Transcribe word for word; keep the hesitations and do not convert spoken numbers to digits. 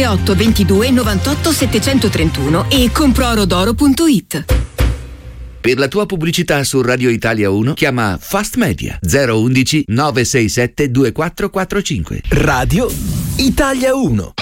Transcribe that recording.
zero otto ventidue novantotto settecentotrentuno e comprorodoro punto it. Per la tua pubblicità su Radio Italia uno chiama Fast Media zero uno uno nove sei sette due quattro quattro cinque. Radio Italia uno.